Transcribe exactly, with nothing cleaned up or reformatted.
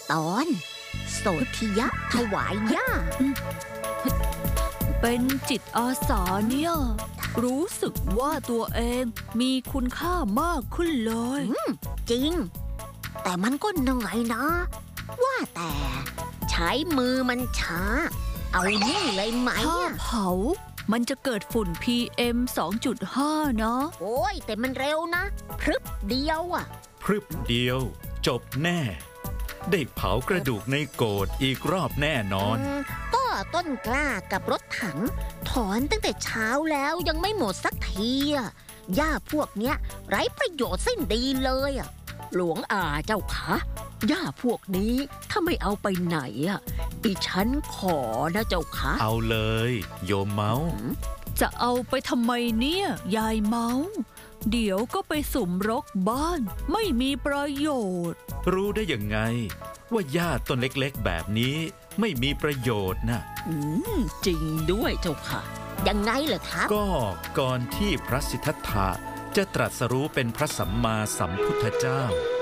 ตอนโสธิยะถวายย่าเป็นจิตอาสาเนี่ยรู้สึกว่าตัวเองมีคุณค่ามากขึ้นเลยจริงแต่มันก็เหนื่อยนะว่าแต่ใช้มือมันช้าเอานี่เลยไหมถ้าเผามันจะเกิดฝุ่น พี เอ็ม สองจุดห้า เนาะโอ้ยแต่มันเร็วนะพรึบเดียวอ่ะพรึบเดียวจบแน่ได้เผากระดูกในโกฏอีกรอบแน่นอนก็ต้นกล้ากับรถถังถอนตั้งแต่เช้าแล้วยังไม่หมดสักทีอ่ะหญ้าพวกเนี้ยไร้ประโยชน์สิ้นดีเลยอ่ะหลวงอาเจ้าคะหญ้าพวกนี้ถ้าไม่เอาไปไหนอ่ะอีฉันขอนะเจ้าคะเอาเลยโยมเมาจะเอาไปทำไมเนี่ยยายเมาเดี๋ยวก็ไปสุมรกบ้านไม่มีประโยชน์รู้ได้ยังไงว่าหญ้าต้นเล็กๆแบบนี้ไม่มีประโยชน์นะอืมจริงด้วยเจ้าค่ะยังไงเหรอครับก็ก่อนที่พระสิทธัตถะจะตรัสรู้เป็นพระสัมมาสัมพุทธเจ้า